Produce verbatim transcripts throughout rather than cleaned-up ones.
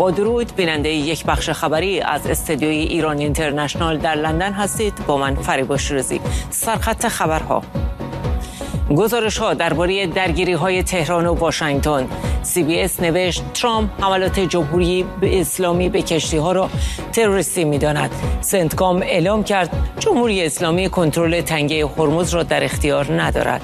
با درود، بیننده یک بخش خبری از استودیوی ایران اینترنشنال در لندن هستید. با من فریبا شیرازی. سرخط خبرها: گزارش ها درباره درگیری های تهران و واشنگتن. سی بی اس نوشت ترامپ حملات جمهوری اسلامی به کشتی ها را تروریستی می داند. سنتکام اعلام کرد جمهوری اسلامی کنترل تنگه هرمز را در اختیار ندارد.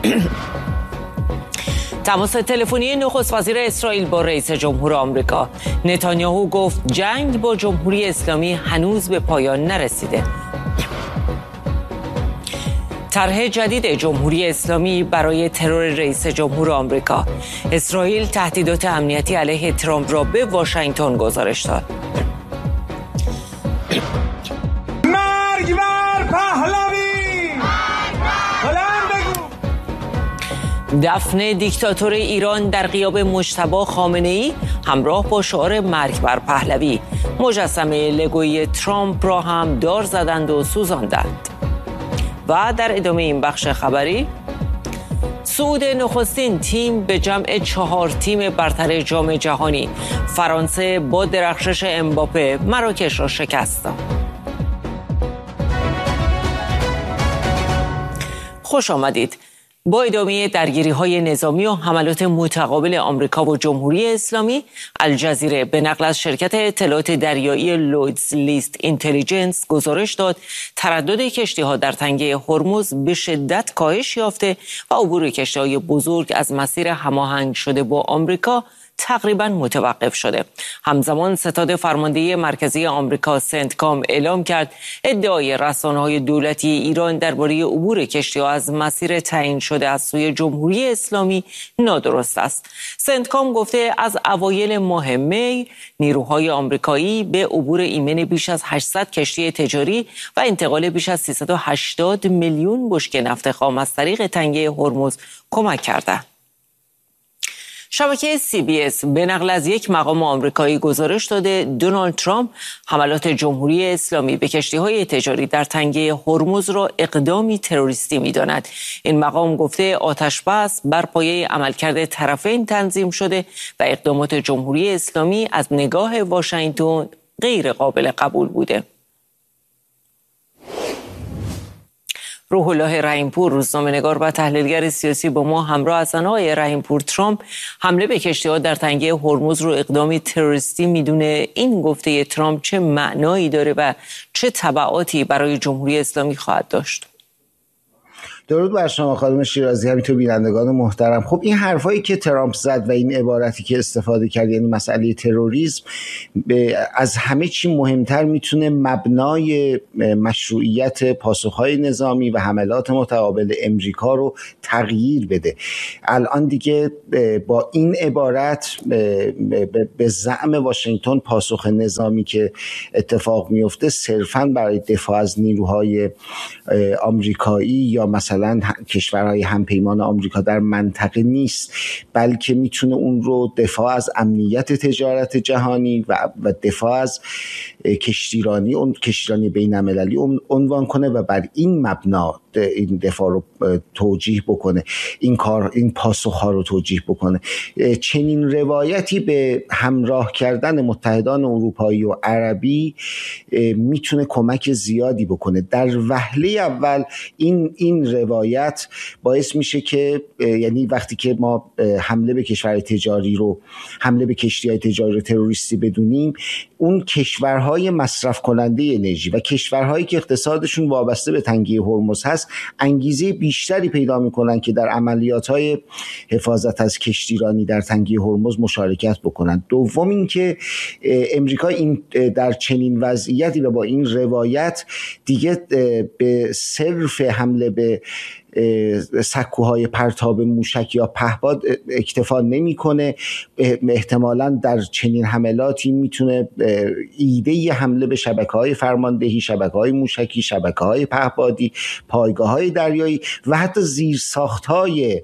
تماس تلفنی نخست وزیر اسرائیل با رئیس جمهور آمریکا. نتانیاهو گفت جنگ با جمهوری اسلامی هنوز به پایان نرسیده. طرح جدید جمهوری اسلامی برای ترور رئیس جمهور آمریکا. اسرائیل تهدیدات امنیتی علیه ترامپ را به واشنگتن گزارش داد. مرگ بر پهلوی! دفن دیکتاتور ایران در غیاب مجتبی خامنه‌ای همراه با شعار مرگ بر پهلوی. مجسمه لگویی ترامپ را هم دار زدند و سوزاندند. و در ادامه این بخش خبری، صعود نخستین تیم به جمع چهار تیم برتر جام جهانی. فرانسه با درخشش امباپه مراکش را شکست داد. خوش آمدید. با ادامه درگیری‌های نظامی و حملات متقابل آمریکا و جمهوری اسلامی، الجزیره به نقل از شرکت اطلاعات دریایی لویدز لیست اینتلیجنس گزارش داد تردد کشتی‌ها در تنگه هرمز به شدت کاهش یافته و عبور کشتی‌های بزرگ از مسیر هماهنگ شده با آمریکا تقریباً متوقف شده. همزمان ستاد فرماندهی مرکزی آمریکا سنتکام اعلام کرد ادعای رسانه‌های دولتی ایران درباره عبور کشتی‌ها از مسیر تعیین شده از سوی جمهوری اسلامی نادرست است. سنتکام گفته از اوایل ماه می نیروهای آمریکایی به عبور ایمن بیش از هشتصد کشتی تجاری و انتقال بیش از سیصد و هشتاد میلیون بشکه نفت خام از طریق تنگه هرمز کمک کردند. شبکه سی بی اس به نقل از یک مقام آمریکایی گزارش داده دونالد ترامپ حملات جمهوری اسلامی به کشتی‌های تجاری در تنگه هرمز را اقدامی تروریستی می‌داند. این مقام گفته آتش بس بر پایه عملکرد طرفین تنظیم شده و اقدامات جمهوری اسلامی از نگاه واشنگتن غیر قابل قبول بوده. روح الله رحیمپور، روزنامه‌نگار و تحلیلگر سیاسی با ما همراه هستند. آقای رحیمپور، ترامپ حمله به کشتی‌ها در تنگه هرمز رو اقدامی تروریستی میدونه. این گفته ترامپ چه معنایی داره و چه تبعاتی برای جمهوری اسلامی خواهد داشت؟ درود بر شما خانم شیرازی، همینطور بینندگان محترم. خب این حرفایی که ترامپ زد و این عبارتی که استفاده کرد، یعنی مسئله تروریسم، از همه چی مهمتر میتونه مبنای مشروعیت پاسخهای نظامی و حملات متقابل امریکا رو تغییر بده. الان دیگه با این عبارت به زعم واشنگتن پاسخ نظامی که اتفاق میفته صرفاً برای دفاع از نیروهای آمریکایی یا مثلا مثلا کشورهای همپیمان آمریکا در منطقه نیست، بلکه میتونه اون رو دفاع از امنیت تجارت جهانی و و دفاع از کشتیرانی اون کشتیرانی بین‌المللی عنوان کنه و بر این مبنا این دفاع رو توجیه بکنه، این کار این پاسخ‌ها رو توجیه بکنه. چنین روایتی به همراه کردن متحدان اروپایی و عربی میتونه کمک زیادی بکنه. در وهله اول این این روایت باعث میشه که یعنی وقتی که ما حمله به کشور تجاری رو حمله به کشتی‌های تجاری رو تروریستی بدونیم، اون کشورهای مصرف کننده انرژی و کشورهایی که اقتصادشون وابسته به تنگه هرمز هست انگیزه بیشتری پیدا میکنن که در عملیات‌های حفاظت از کشتیرانی در تنگه هرمز مشارکت بکنن. دوم اینکه امریکا این در چنین وضعیتی و با این روایت دیگه به صرف حمله به سکوهای پرتاب موشک یا پهپاد اکتفا نمیکنه. احتمالاً در چنین حملاتی میتونه ایده حمله به شبکه‌های فرماندهی، شبکه‌های موشکی، شبکه‌های پهپادی، پایگاه‌های دریایی و حتی زیرساخت‌های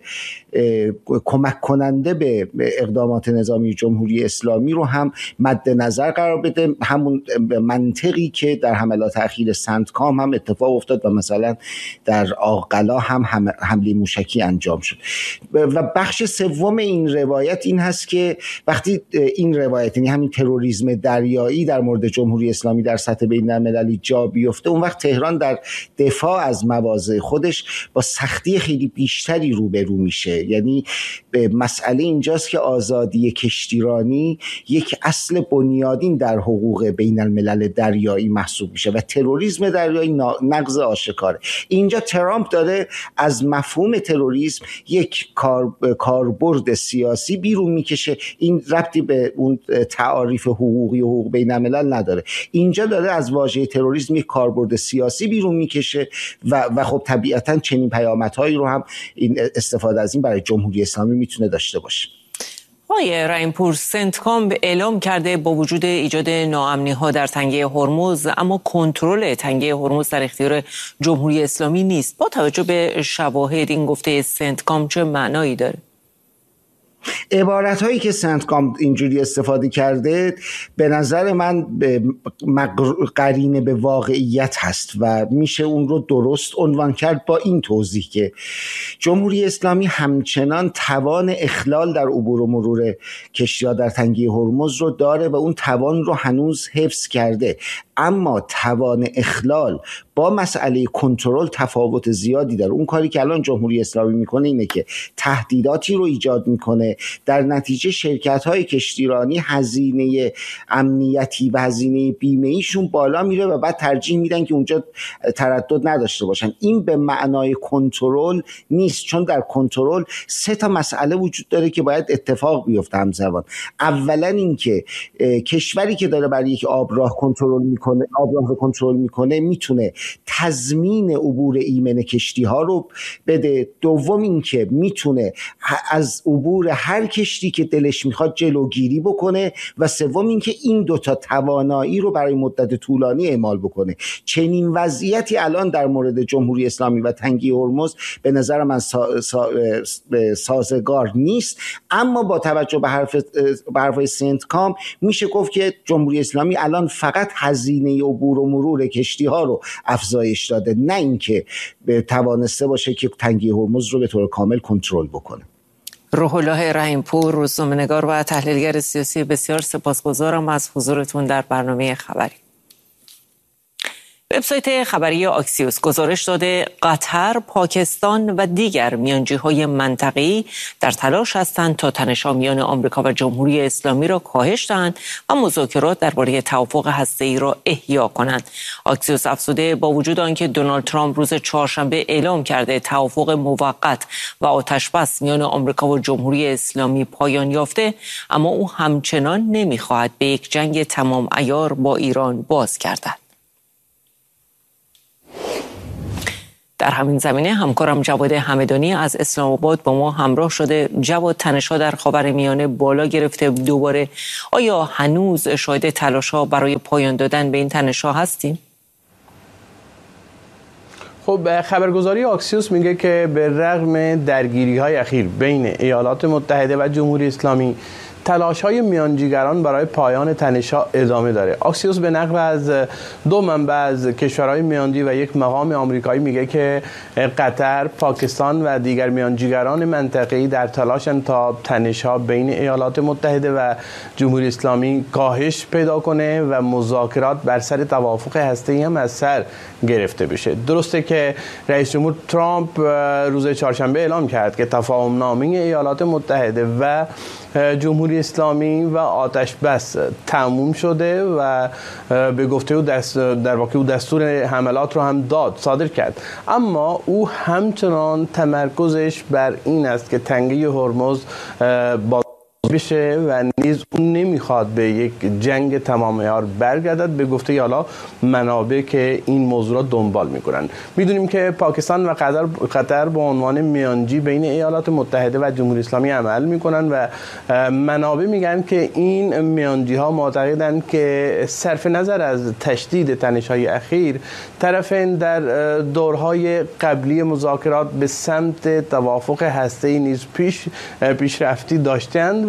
کمک کننده به اقدامات نظامی جمهوری اسلامی رو هم مد نظر قرار بده. همون منطقی که در حملات اخیر سنتکام هم اتفاق افتاد و مثلا در آقلا هم هم حمله موشکی انجام شد. و بخش سوم این روایت این هست که وقتی این روایت، یعنی همین تروریسم دریایی در مورد جمهوری اسلامی در سطح بین‌المللی جا بیفته، اون وقت تهران در دفاع از مواضع خودش با سختی خیلی بیشتری روبرو میشه. یعنی مسئله اینجاست که آزادی کشتیرانی یک اصل بنیادین در حقوق بین الملل دریایی محسوب میشه و تروریسم دریایی نقض آشکاره. اینجا ترامپ داره از مفهوم تروریسم یک کار کاربرد سیاسی بیرون میکشه. این ربطی به اون تعاریف حقوقی و حقوق بین الملل نداره. اینجا داره از واژه تروریسم یک کاربرد سیاسی بیرون میکشه و و خب طبیعتاً چنین پیامدهایی رو هم این استفاده از این برای جمهوری اسلامی میتونه داشته باشه. آقای رحیم‌پور، سنتکام اعلام کرده با وجود ایجاد ناامنی‌ها در تنگه هرمز، اما کنترل تنگه هرمز در اختیار جمهوری اسلامی نیست. با توجه به شواهد این گفته سنتکام چه معنایی داره؟ عبارت هایی که سنتکام اینجوری استفاده کرده به نظر من قرینه به واقعیت هست و میشه اون رو درست عنوان کرد با این توضیح که جمهوری اسلامی همچنان توان اخلال در عبور و مرور کشتی‌ها در تنگه هرمز رو داره و اون توان رو هنوز حفظ کرده، اما توان اخلال با مسئله کنترل تفاوت زیادی داره. اون کاری که الان جمهوری اسلامی میکنه اینه که تهدیداتی رو ایجاد میکنه، در نتیجه شرکت‌های کشتیرانی هزینه امنیتی و هزینه بیمه‌ایشون بالا میره و بعد ترجیح میدن که اونجا تردد نداشته باشن. این به معنای کنترل نیست، چون در کنترل سه تا مسئله وجود داره که باید اتفاق بیفته همزمان. اولا اینکه کشوری که داره برای یک آبراه کنترل میکنه، آبراه رو کنترل میکنه، میتونه تضمین عبور ایمن کشتی ها رو بده. دوم اینکه میتونه از عبور هر کشتی که دلش میخواد جلوگیری بکنه و سوم اینکه این دوتا توانایی رو برای مدت طولانی اعمال بکنه. چنین وضعیتی الان در مورد جمهوری اسلامی و تنگه هرمز به نظر من سا، سا، سازگار نیست، اما با توجه به حرف به حرفای سنتکام میشه گفت که جمهوری اسلامی الان فقط هزینه عبور و مرور کشتی ها رو افزایش داده، نه اینکه توانسته باشه که تنگه هرمز رو به طور کامل کنترل بکنه. روح الله رحیم‌پور، روزنامه‌نگار و تحلیلگر سیاسی، بسیار سپاسگزارم از حضورتون در برنامه خبری. وبسایت خبری آکسیوس گزارش داده قطر، پاکستان و دیگر میانجی‌های منطقه‌ای در تلاش هستند تا تنش‌ها میان آمریکا و جمهوری اسلامی را کاهش دهند و مذاکرات درباره توافق هسته‌ای را احیا کنند. آکسیوس افزوده با وجود آنکه دونالد ترامپ روز چهارشنبه اعلام کرده توافق موقت و آتش‌بس میان آمریکا و جمهوری اسلامی پایان یافته، اما او همچنان نمی‌خواهد به یک جنگ تمام عیار با ایران باز گردد. در همین زمینه همکارم جواد همدانی از اسلام آباد با ما همراه شده. جواد، تنش‌ها در خاورمیانه بالا گرفته دوباره، آیا هنوز شاهد تلاش‌ها برای پایان دادن به این تنش‌ها هستیم؟ خب خبرگزاری آکسیوس میگه که به رغم درگیری‌های اخیر بین ایالات متحده و جمهوری اسلامی، تلاش‌های میانجیگران برای پایان تنش‌ها ادامه داره. آکسیوس به نقل از دو منبع از کشورهای میانجی و یک مقام آمریکایی میگه که قطر، پاکستان و دیگر میانجیگران منطقه‌ای در تلاشن تا تنش‌ها بین ایالات متحده و جمهوری اسلامی کاهش پیدا کنه و مذاکرات بر سر توافق هسته‌ای هم از سر گرفته بشه. درسته که رئیس جمهور ترامپ روز چهارشنبه اعلام کرد که تفاهم نامه ایالات متحده و جمهوری اسلامی و آتش بس تموم شده و به گفته او دست در واقع او دستور حملات رو هم داد صادر کرد، اما او همچنان تمرکزش بر این است که تنگه هرمز با بشه و نیز اون نمیخواد به یک جنگ تمام عیار برگردد، به گفته حالا منابع که این موضوع را دنبال میکنن. میدونیم که پاکستان و قطر قطر به عنوان میانجی بین ایالات متحده و جمهوری اسلامی عمل میکنن و منابع میگن که این میانجی ها معتقدند که صرف نظر از تشدید تنش‌های اخیر، طرفین در دورهای قبلی مذاکرات به سمت توافق هسته‌ای نیز پیش پیشرفتی داشتند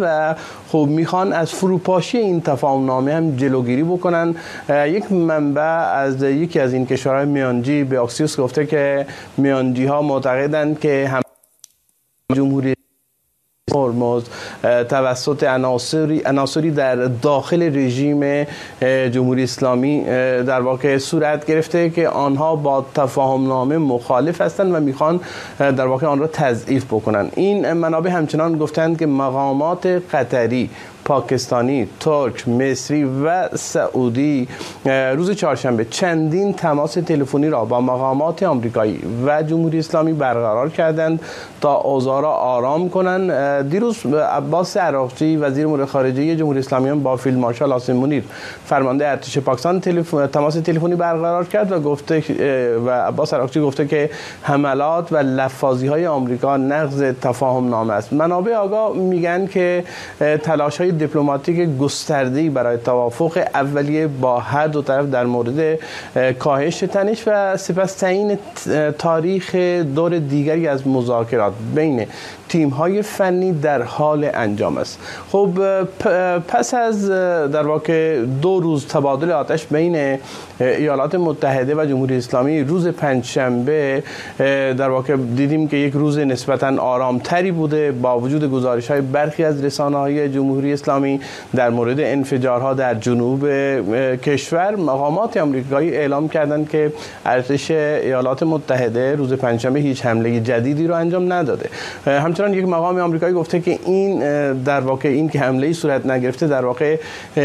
و خب میخوان از فروپاشی این تفاهم نامه هم جلوگیری بکنن. یک منبع از یکی از این کشورهای میانجی به آکسیوس گفته که میانجی ها معتقدند که هم جمهوری هرمز توسط عناصری عناصری در داخل رژیم جمهوری اسلامی در واقع صورت گرفته که آنها با تفاهم نامه مخالف هستند و میخوان در واقع آن را تضعیف بکنن. این منابع همچنان گفتند که مقامات قطری، پاکستانی، ترک، مصری و سعودی روز چهارشنبه چندین تماس تلفنی را با مقامات آمریکایی و جمهوری اسلامی برقرار کردند تا اوضاع را آرام کنند. دیروز عباس عراقچی وزیر امور خارجه جمهوری اسلامی با فیلد مارشال عاصم منیر فرمانده ارتش پاکستان تلفن تماس تلفنی برقرار کرد و گفته و عباس عراقچی گفته که حملات و لفاظی های آمریکا نقض تفاهم نامه است. منابع آگاه میگن که تلاش های دیپلماتیک گسترده‌ای برای توافق اولیه با هر دو طرف در مورد کاهش تنش و سپس تعیین تاریخ دور دیگری از مذاکرات بین تیم‌های فنی در حال انجام است. خب پس از در واقع دو روز تبادل آتش بین ایالات متحده و جمهوری اسلامی روز پنجشنبه در واقع دیدیم که یک روز نسبتاً آرامتری بوده با وجود گزارش‌های برخی از رسانه‌های جمهوری اسلامی در مورد انفجارها در جنوب کشور. مقامات آمریکایی اعلام کردند که ارتش ایالات متحده روز پنجشنبه هیچ حمله جدیدی رو انجام نداده. همچنان یک مقام آمریکایی گفته که این در واقع این که حمله صورت نگرفته در واقع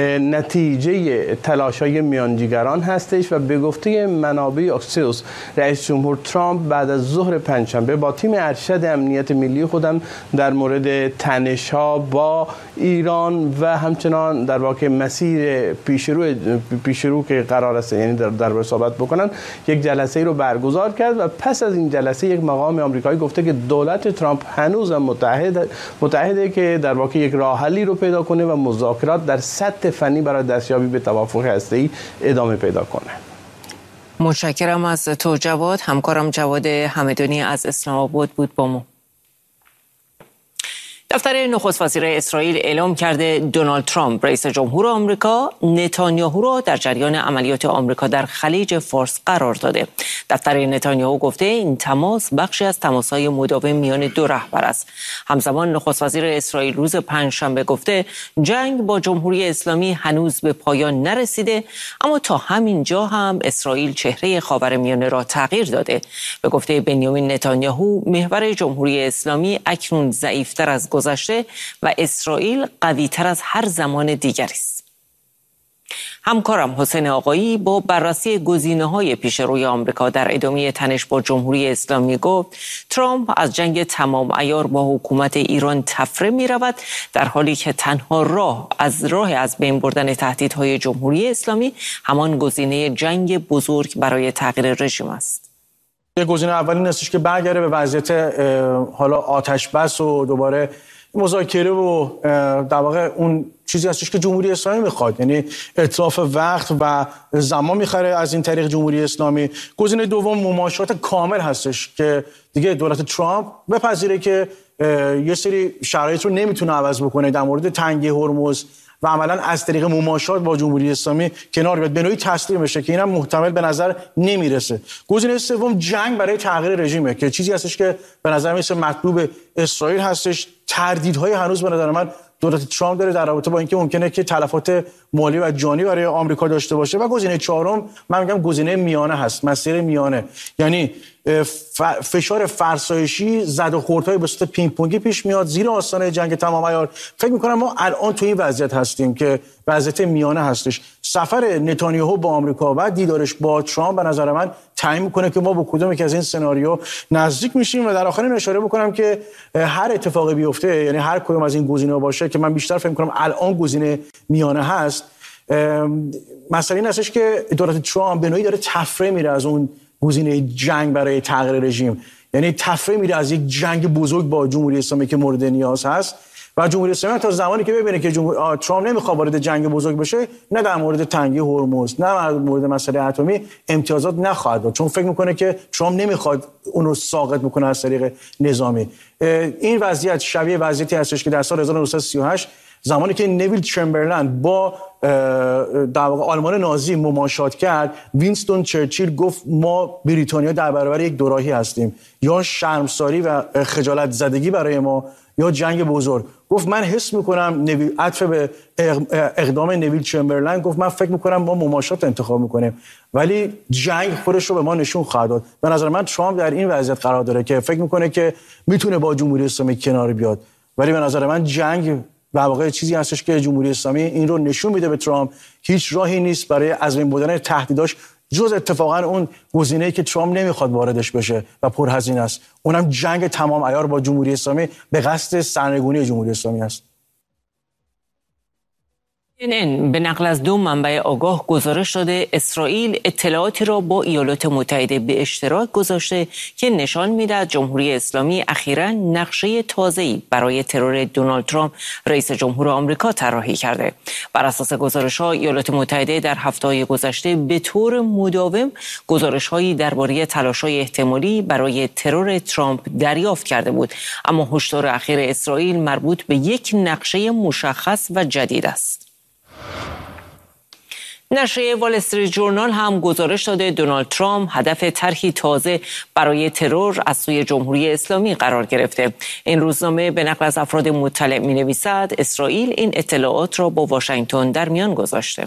نتیجه تلاش‌های میانجیگران هستش و به گفته منابع آکسیوس رئیس جمهور ترامپ بعد از ظهر پنجشنبه با تیم ارشد امنیت ملی خودم در مورد تنش‌ها با ایران و همچنان در واقع مسیر پیشرو پیشرو که قرار است یعنی در در صحبت بکنن یک جلسه رو برگزار کرد و پس از این جلسه یک مقام آمریکایی گفته که دولت ترامپ هنوز متحد متحده که در واقع یک راه حلی رو پیدا کنه و مذاکرات در سطح فنی برای دستیابی به توافق هسته‌ای ادامه پیدا کنه. متشکرم از تو جواد. همکارم جواد همدانی از اسلام آباد بود با ما. دفتر نخست وزیر اسرائیل اعلام کرده دونالد ترامپ رئیس جمهور آمریکا نتانیاهو را در جریان عملیات آمریکا در خلیج فارس قرار داده. دفتر نتانیاهو گفته این تماس بخشی از تماس‌های مداوم میان دو رهبر است. همزمان نخست وزیر اسرائیل روز پنجشنبه گفته جنگ با جمهوری اسلامی هنوز به پایان نرسیده، اما تا همین جا هم اسرائیل چهره خاورمیانه را تغییر داده. به گفته بنیامین نتانیاهو محور جمهوری اسلامی اکنون ضعیف‌تر از گذشته و اسرائیل قوی‌تر از هر زمان دیگری است. همکارم حسین آقایی با بررسی گزینه‌های پیش روی آمریکا در ادامه تنش با جمهوری اسلامی گفت ترامپ از جنگ تمام عیار با حکومت ایران تفره می‌رود، در حالی که تنها راه از راه از بین بردن تهدیدهای جمهوری اسلامی همان گزینه جنگ بزرگ برای تغییر رژیم است. یه گزینه اول این هستش که برگرده به وضعیت حالا آتش بس و دوباره مذاکره و در واقع اون چیزی هستش که جمهوری اسلامی میخواد، یعنی اتلاف وقت و زمان میخره از این طریق جمهوری اسلامی. گزینه دوم مماشات کامل هستش که دیگه دولت ترامپ بپذیره که یه سری شرایط رو نمیتونه عوض بکنه در مورد تنگی هرمز و عملاً از طریق مماشات با جمهوری اسلامی کنار بیاد، به نوعی تسلیم بشه که اینم محتمل به نظر نمیرسه. گزینه سوم جنگ برای تغییر رژیمه که چیزی هستش که به نظر میاد مطلوب اسرائیل هستش. تردیدهای هنوز به نظر من دولت ترامپ داره در رابطه با اینکه ممکنه که تلفات مالی و جانی برای آمریکا داشته باشه. و گزینه چهارم من میگم گزینه میانه هست، مسیر میانه، یعنی فشار فرسایشی زد و خوردهای به صورت پینگ پونگی پیش میاد زیر آستانه جنگ تمام عیار. فکر میکنم ما الان تو این وضعیت هستیم که وضعیت میانه هستش. سفر نتانیاهو با آمریکا و دیدارش با ترامپ به نظر من تعیین میکنه که ما با کدوم یک از این سناریو نزدیک میشیم. و در آخر این اشاره بکنم که هر اتفاقی بیفته، یعنی هر کدوم از این گزینه‌ها باشه که من بیشتر فکر میکنم الان گزینه میانه هست، مسئله این هستش که دولت ترامپ به نوعی داره تفره میره از اون گزینه جنگ برای تغییر رژیم، یعنی تفره میره از یک جنگ بزرگ با جمهوری اسلامی که مورد نیاز هست و جمهوری اسلامی تا زمانی که ببینه که جمهور ترامپ نمیخواد وارد جنگ بزرگ بشه، نه در مورد تنگی هرمز، نه در مورد مسئله اتمی امتیازات نخواهد داد، چون فکر میکنه که ترامپ نمیخواد اون رو ساقط بکنه از طریق نظامی. این وضعیت شبیه وضعیتی هستش که در سال هزار و نهصد و سی و هشت زمانی که نویل چمبرلند با در واقع آلمان نازی مماشات کرد، وینستون چرچیل گفت ما بریتانیا در برابر یک دوراهی هستیم، یا شرمساری و خجالت زدگی برای ما یا جنگ بزرگ. گفت من حس میکنم نویل عطف به اقدام نویل چمبرلند، گفت من فکر میکنم ما مماشات انتخاب میکنیم، ولی جنگ خودش رو به ما نشون خواهد داد. به نظر من ترامپ در این وضعیت قرار داره که فکر میکنه که میتونه با جمهوری اسلامی کنار بیاد، ولی به نظر من جنگ در واقع چیزی هستش که جمهوری اسلامی این رو نشون میده به ترامپ. هیچ راهی نیست برای از بین بردن تهدیداش جز اتفاقا اون گزینه‌ای که ترامپ نمیخواد واردش بشه و پرهزینه است، اونم جنگ تمام عیار با جمهوری اسلامی به قصد سرنگونی جمهوری اسلامی است. این به نقل از دو منبع آگاه گزارش داده اسرائیل اطلاعاتی را با ایالات متحده به اشتراک گذاشته که نشان می‌دهد جمهوری اسلامی اخیراً نقشه تازه‌ای برای ترور دونالد ترامپ رئیس جمهور آمریکا طراحی کرده. بر اساس گزارش‌ها ایالات متحده در هفته‌های گذشته به طور مداوم گزارش‌هایی درباره تلاش‌های احتمالی برای ترور ترامپ دریافت کرده بود، اما هشدار اخیر اسرائیل مربوط به یک نقشه مشخص و جدید است. نشریه وال استریت جورنال هم گزارش داده دونالد ترامپ هدف طرحی تازه برای ترور از سوی جمهوری اسلامی قرار گرفته. این روزنامه به نقل از افراد مطلع می‌نویسد اسرائیل این اطلاعات را با واشنگتن در میان گذاشته.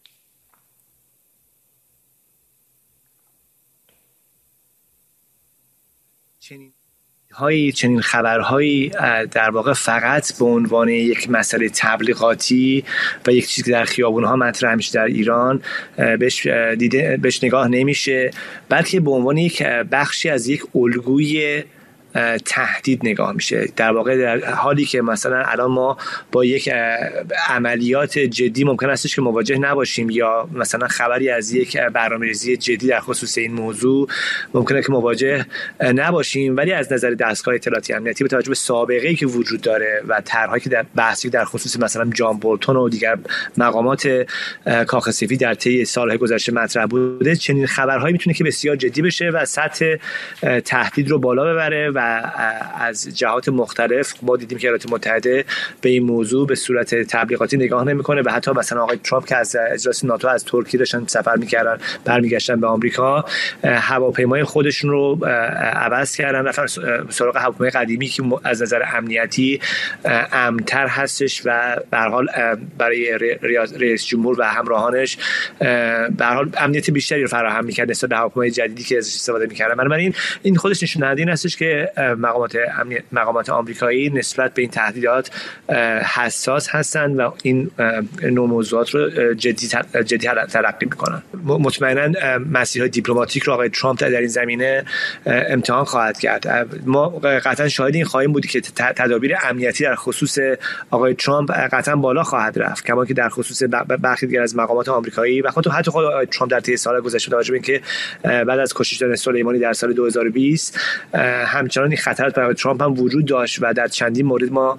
چنین هایی چنین خبرهایی در واقع فقط به عنوان یک مسئله تبلیغاتی و یک چیزی که در خیابون‌ها مطرح میشه در ایران بهش دیده بهش نگاه نمیشه، بلکه به عنوان یک بخشی از یک الگوی تهدید نگاه میشه. در واقع در حالی که مثلا الان ما با یک عملیات جدی ممکن استش که مواجه نباشیم یا مثلا خبری از یک برنامه‌ریزی جدی در خصوص این موضوع ممکنه که مواجه نباشیم، ولی از نظر دستگاه اطلاعاتی امنیتی با توجه به سابقه‌ای که وجود داره و طرحهایی که در بحثی در خصوص مثلا جان بولتون و دیگر مقامات کاخ سفید در طی سال‌های گذشته مطرح بوده، چنین خبرهایی میتونه که بسیار جدی بشه و سطح تهدید رو بالا ببره و از جهات مختلف ما دیدیم که ایالات متحده به این موضوع به صورت تبلیغاتی نگاه نمیکنه و حتی مثلا آقای ترامپ که از اجلاس ناتو از ترکیه داشتن سفر میکردن برمیگشتن به آمریکا، هواپیمای خودشون رو عوض کردن، رفتن سراغ هواپیمای قدیمی که از نظر امنیتی امن‌تر هستش و به هر حال برای رئیس جمهور و همراهانش به هر حال امنیت بیشتری رو فراهم می‌کرد نسبت به هواپیمای جدیدی که ازش استفاده می‌کردن. بنابراین این خودش نشون دهنده این هستش که مقامات مقامات آمریکایی نسبت به این تهدیدات حساس هستند و این نوع موضوعات رو جدی جدی تلقی میکنن. مطمئنا مسیرهای دیپلماتیک رو آقای ترامپ در این زمینه امتحان خواهد کرد. ما قطعا شاهد این خواهیم بود که تدابیر امنیتی در خصوص آقای ترامپ قطعا بالا خواهد رفت، کما که در خصوص برخی دیگر از مقامات آمریکایی و خود حتی خود آقای ترامپ در طی سال گذشته توجه به اینکه بعد از کشته شدن سلیمانی در سال دو هزار و بیست همچنان این خطرات برای ترامپ هم وجود داشت و در چندین مورد ما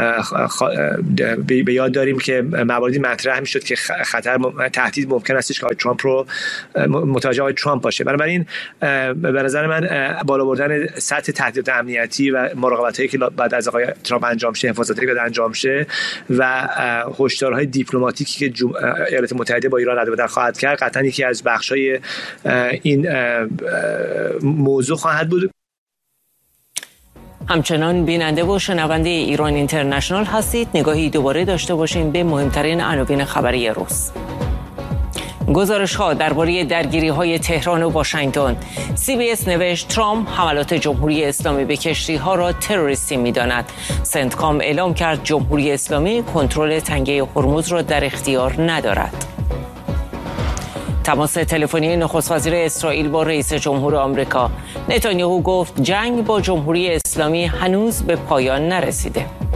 به یاد داریم که مواردی مطرح میشد که خطر تهدید ممکن استش که آقای ترامپ رو متوجه آقای ترامپ باشه. بنابراین به نظر من بالا بردن سطح تهدیدات امنیتی و مراقبتایی که بعد از آقای ترامپ انجام شه، حفاظتی که انجام شه و هشدارهای دیپلماتیکی که ایالات متحده با ایران رد و بدل خواهد کرد قطعا یکی از بخشای این موضوع خواهد بود. همچنان بیننده و شنونده ایران اینترنشنال هستید. نگاهی دوباره داشته باشیم به مهمترین عناوین خبری روز. گزارش ها درباره درگیری های تهران و واشنگتن. سی بی اس نوشت ترامپ حملات جمهوری اسلامی به کشتی ها را تروریستی می داند. سنتکام اعلام کرد جمهوری اسلامی کنترل تنگه هرمز را در اختیار ندارد. تماس تلفنی نخست وزیر اسرائیل با رئیس جمهور آمریکا. نتانیاهو گفت جنگ با جمهوری اسلامی هنوز به پایان نرسیده.